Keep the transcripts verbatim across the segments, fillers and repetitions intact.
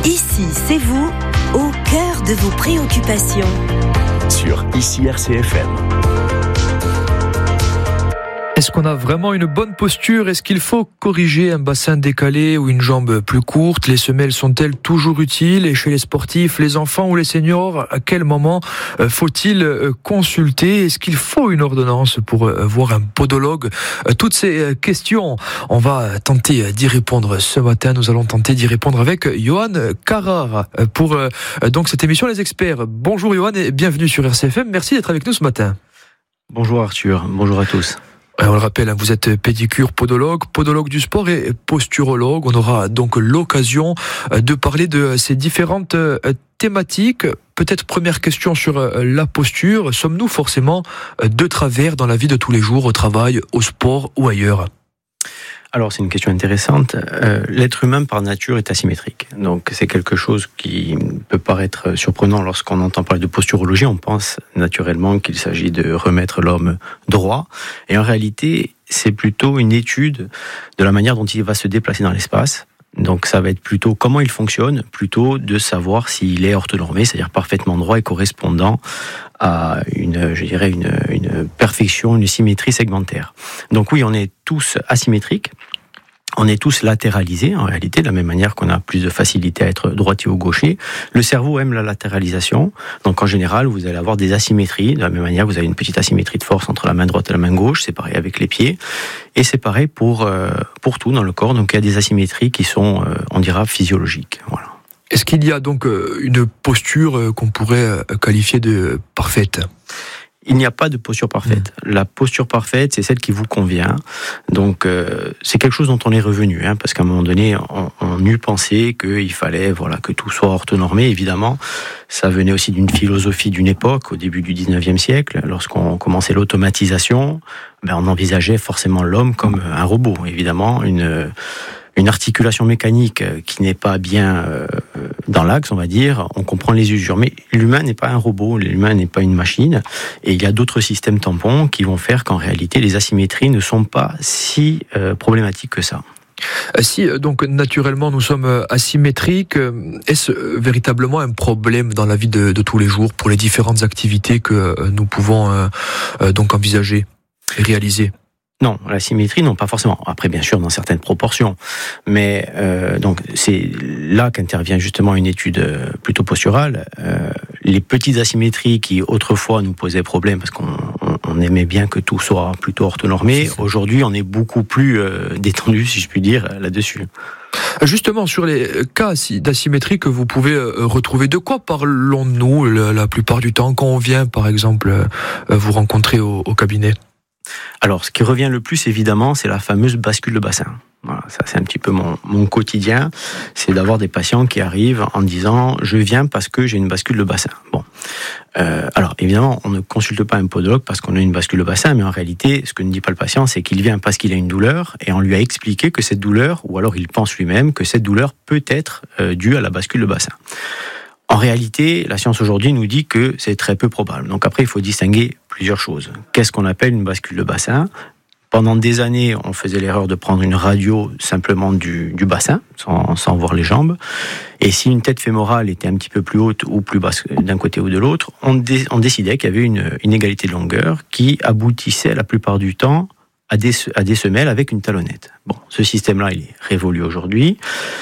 Ici, c'est vous, au cœur de vos préoccupations. Sur Ici R C F M. Est-ce qu'on a vraiment une bonne posture ? Est-ce qu'il faut corriger un bassin décalé ou une jambe plus courte ? Les semelles sont-elles toujours utiles ? Et chez les sportifs, les enfants ou les seniors, à quel moment faut-il consulter ? Est-ce qu'il faut une ordonnance pour voir un podologue ? Toutes ces questions, on va tenter d'y répondre ce matin. Nous allons tenter d'y répondre avec Johan Carrard pour donc cette émission Les Experts. Bonjour Johan et bienvenue sur R C F M. Merci d'être avec nous ce matin. Bonjour Arthur, bonjour à tous. On le rappelle, vous êtes pédicure, podologue, podologue du sport et posturologue. On aura donc l'occasion de parler de ces différentes thématiques. Peut-être première question sur la posture. Sommes-nous forcément de travers dans la vie de tous les jours, au travail, au sport ou ailleurs ? Alors c'est une question intéressante. Euh, l'être humain par nature est asymétrique. Donc c'est quelque chose qui peut paraître surprenant lorsqu'on entend parler de posturologie. On pense naturellement qu'il s'agit de remettre l'homme droit. Et en réalité, c'est plutôt une étude de la manière dont il va se déplacer dans l'espace. Donc ça va être plutôt comment il fonctionne, plutôt de savoir s'il est orthonormé, c'est-à-dire parfaitement droit et correspondant à une, je dirais, une, une perfection, une symétrie segmentaire. Donc oui, on est tous asymétriques. On est tous latéralisés, en réalité, de la même manière qu'on a plus de facilité à être droitier ou gaucher. Le cerveau aime la latéralisation. Donc, en général, vous allez avoir des asymétries. De la même manière, vous avez une petite asymétrie de force entre la main droite et la main gauche. C'est pareil avec les pieds. Et c'est pareil pour, euh, pour tout dans le corps. Donc, il y a des asymétries qui sont, euh, on dira, physiologiques. Voilà. Est-ce qu'il y a donc une posture qu'on pourrait qualifier de parfaite ? Il n'y a pas de posture parfaite. Mmh. La posture parfaite, c'est celle qui vous convient. Donc, euh, c'est quelque chose dont on est revenu, hein, parce qu'à un moment donné, on, on eut pensé qu'il fallait, voilà, que tout soit orthonormé. Évidemment, ça venait aussi d'une philosophie d'une époque, au début du dix-neuvième siècle, lorsqu'on commençait l'automatisation. Ben, on envisageait forcément l'homme comme un robot, évidemment, une une articulation mécanique qui n'est pas bien euh, dans l'axe, on va dire, on comprend les usures. Mais l'humain n'est pas un robot, l'humain n'est pas une machine, et il y a d'autres systèmes tampons qui vont faire qu'en réalité, les asymétries ne sont pas si euh, problématiques que ça. Si donc naturellement nous sommes asymétriques, est-ce véritablement un problème dans la vie de, de tous les jours pour les différentes activités que nous pouvons euh, donc envisager et réaliser ? Non, la symétrie, non, pas forcément. Après, bien sûr, dans certaines proportions. Mais euh, donc, c'est là qu'intervient justement une étude plutôt posturale. Euh, les petites asymétries qui, autrefois, nous posaient problème parce qu'on on, on aimait bien que tout soit plutôt orthonormé. Aujourd'hui, on est beaucoup plus euh, détendu, si je puis dire, là-dessus. Justement, sur les cas d'asymétrie que vous pouvez retrouver, de quoi parlons-nous la plupart du temps quand on vient, par exemple, vous rencontrer au, au cabinet ? Alors, ce qui revient le plus, évidemment, c'est la fameuse bascule de bassin. Voilà, ça c'est un petit peu mon, mon quotidien, c'est d'avoir des patients qui arrivent en disant « je viens parce que j'ai une bascule de bassin ». Bon, euh, alors évidemment, on ne consulte pas un podologue parce qu'on a une bascule de bassin, mais en réalité, ce que ne dit pas le patient, c'est qu'il vient parce qu'il a une douleur et on lui a expliqué que cette douleur, ou alors il pense lui-même que cette douleur peut être euh, due à la bascule de bassin. En réalité, la science aujourd'hui nous dit que c'est très peu probable. Donc après, il faut distinguer plusieurs choses. Qu'est-ce qu'on appelle une bascule de bassin ? Pendant des années, on faisait l'erreur de prendre une radio simplement du, du bassin, sans, sans voir les jambes. Et si une tête fémorale était un petit peu plus haute ou plus basse d'un côté ou de l'autre, on, dé, on décidait qu'il y avait une inégalité de longueur qui aboutissait la plupart du temps à des, à des semelles avec une talonnette. Bon, ce système-là, il est révolu aujourd'hui.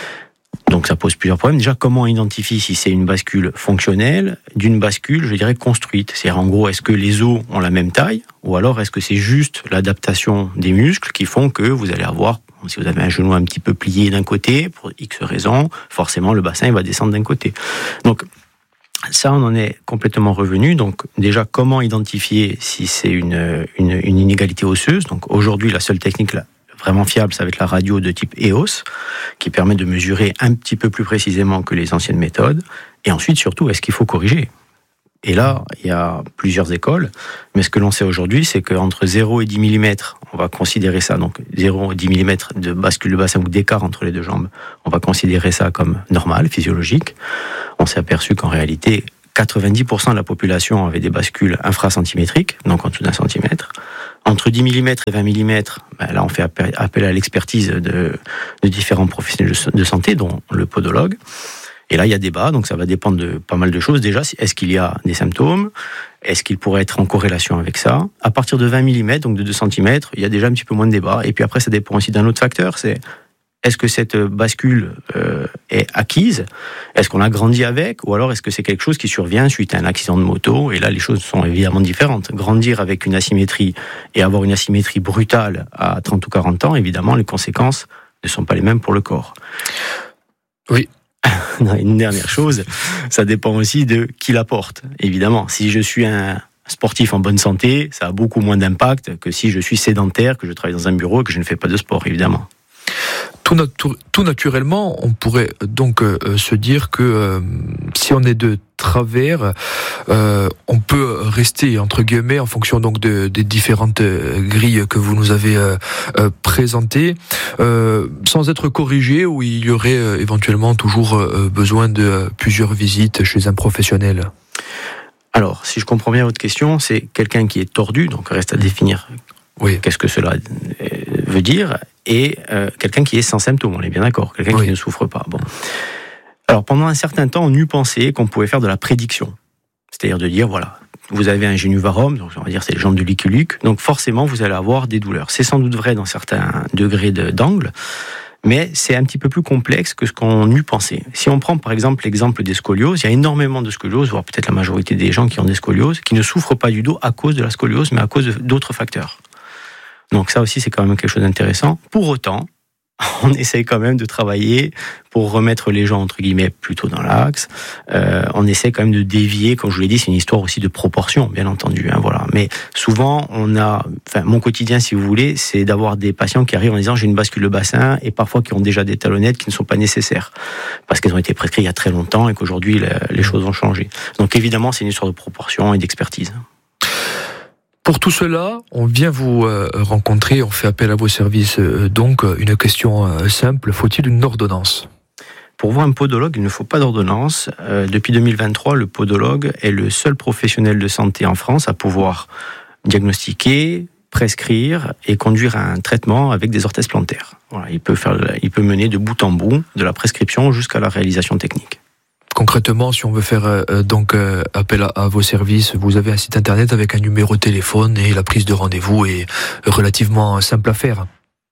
Donc ça pose plusieurs problèmes. Déjà, comment on identifie si c'est une bascule fonctionnelle d'une bascule, je dirais, construite ? C'est-à-dire, en gros, est-ce que les os ont la même taille ? Ou alors, est-ce que c'est juste l'adaptation des muscles qui font que vous allez avoir, si vous avez un genou un petit peu plié d'un côté, pour X raisons, forcément, le bassin il va descendre d'un côté. Donc, ça, on en est complètement revenu. Donc, déjà, comment identifier si c'est une, une, une inégalité osseuse ? Donc, aujourd'hui, la seule technique là, vraiment fiable, ça va être la radio de type E O S, qui permet de mesurer un petit peu plus précisément que les anciennes méthodes. Et ensuite, surtout, est-ce qu'il faut corriger ? Et là, il y a plusieurs écoles, mais ce que l'on sait aujourd'hui, c'est qu'entre zéro et dix millimètres, on va considérer ça, donc zéro et dix millimètres de bascule de bassin ou d'écart entre les deux jambes, on va considérer ça comme normal, physiologique. On s'est aperçu qu'en réalité, quatre-vingt-dix pour cent de la population avait des bascules infracentimétriques, donc en dessous d'un centimètre. Entre dix millimètres et vingt millimètres, ben là on fait appel à l'expertise de, de différents professionnels de santé, dont le podologue. Et là, il y a débat, donc ça va dépendre de pas mal de choses. Déjà, est-ce qu'il y a des symptômes ? Est-ce qu'il pourrait être en corrélation avec ça ? À partir de vingt millimètres, donc de deux centimètres, il y a déjà un petit peu moins de débat. Et puis après, ça dépend aussi d'un autre facteur, c'est est-ce que cette bascule euh, est acquise ? Est-ce qu'on a grandi avec ? Ou alors est-ce que c'est quelque chose qui survient suite à un accident de moto ? Et là, les choses sont évidemment différentes. Grandir avec une asymétrie et avoir une asymétrie brutale à trente ou quarante ans, évidemment, les conséquences ne sont pas les mêmes pour le corps. Oui. Une dernière chose, ça dépend aussi de qui la porte. Évidemment, si je suis un sportif en bonne santé, ça a beaucoup moins d'impact que si je suis sédentaire, que je travaille dans un bureau et que je ne fais pas de sport, évidemment. Tout, natu- tout naturellement, on pourrait donc euh, se dire que euh, si on est de travers, euh, on peut rester entre guillemets en fonction donc de, des différentes grilles que vous nous avez euh, euh, présentées, euh, sans être corrigé, ou il y aurait euh, éventuellement toujours euh, besoin de euh, plusieurs visites chez un professionnel. Alors, si je comprends bien votre question, c'est quelqu'un qui est tordu, donc reste à définir. Oui. Qu'est-ce que cela veut dire ? Et euh, quelqu'un qui est sans symptômes, on est bien d'accord, quelqu'un oui. qui ne souffre pas. Bon. Alors pendant un certain temps, on eut pensé qu'on pouvait faire de la prédiction, c'est-à-dire de dire voilà, vous avez un génuvarum, donc on va dire c'est les jambes de Lucky Luke, donc forcément vous allez avoir des douleurs. C'est sans doute vrai dans certains degrés de, d'angle, mais c'est un petit peu plus complexe que ce qu'on eût pensé. Si on prend par exemple l'exemple des scolioses, il y a énormément de scolioses, voire peut-être la majorité des gens qui ont des scolioses, qui ne souffrent pas du dos à cause de la scoliose, mais à cause d'autres facteurs. Donc ça aussi, c'est quand même quelque chose d'intéressant. Pour autant, on essaye quand même de travailler pour remettre les gens, entre guillemets, plutôt dans l'axe. Euh, on essaie quand même de dévier, comme je vous l'ai dit, c'est une histoire aussi de proportion, bien entendu. Hein, voilà. Mais souvent, on a... Enfin, mon quotidien, si vous voulez, c'est d'avoir des patients qui arrivent en disant « j'ai une bascule de bassin » et parfois qui ont déjà des talonnettes qui ne sont pas nécessaires parce qu'elles ont été prescrites il y a très longtemps et qu'aujourd'hui, les choses ont changé. Donc évidemment, c'est une histoire de proportion et d'expertise. Pour tout cela, on vient vous euh, rencontrer, on fait appel à vos services. Euh, donc, une question euh, simple, faut-il une ordonnance ? Pour voir un podologue, il ne faut pas d'ordonnance. Euh, depuis deux mille vingt-trois, le podologue est le seul professionnel de santé en France à pouvoir diagnostiquer, prescrire et conduire un traitement avec des orthèses plantaires. Voilà, il peut faire, il peut mener de bout en bout, de la prescription jusqu'à la réalisation technique. Concrètement, si on veut faire euh, donc euh, appel à, à vos services, vous avez un site internet avec un numéro de téléphone et la prise de rendez-vous est relativement simple à faire.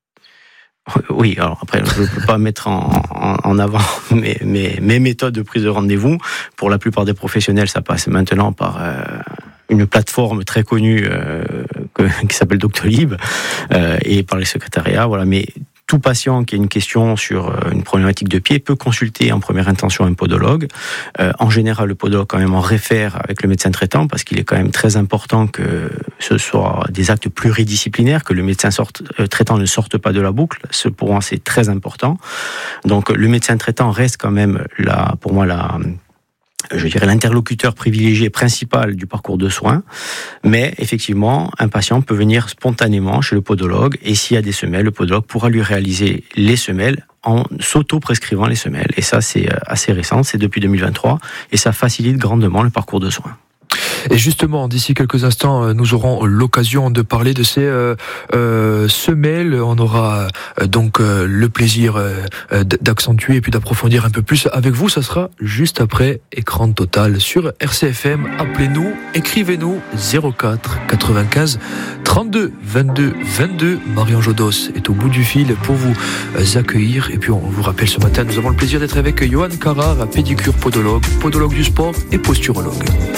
Oui, alors après, je ne peux pas mettre en, en, en avant mes, mes, mes méthodes de prise de rendez-vous. Pour la plupart des professionnels, ça passe maintenant par euh, une plateforme très connue euh, que, qui s'appelle Doctolib euh, et par les secrétariats. Voilà, mais tout patient qui a une question sur une problématique de pied peut consulter en première intention un podologue. Euh, en général, le podologue quand même en réfère avec le médecin traitant parce qu'il est quand même très important que ce soit des actes pluridisciplinaires, que le médecin sorte, euh, traitant ne sorte pas de la boucle. Ce, pour moi, c'est très important. Donc, le médecin traitant reste quand même là, pour moi, la... je dirais l'interlocuteur privilégié principal du parcours de soins, mais effectivement, un patient peut venir spontanément chez le podologue et s'il y a des semelles, le podologue pourra lui réaliser les semelles en s'auto-prescrivant les semelles. Et ça, c'est assez récent, c'est depuis deux mille vingt-trois et ça facilite grandement le parcours de soins. Et justement, d'ici quelques instants, nous aurons l'occasion de parler de ces euh, euh, semelles. On aura euh, donc euh, le plaisir euh, d'accentuer et puis d'approfondir un peu plus avec vous. Ça sera juste après Écran Total sur R C F M. Appelez-nous, écrivez-nous zéro quatre quatre-vingt-quinze trente-deux vingt-deux vingt-deux. Marion Jodos est au bout du fil pour vous accueillir. Et puis on vous rappelle ce matin, nous avons le plaisir d'être avec Johan Carrard, pédicure podologue, podologue du sport et posturologue.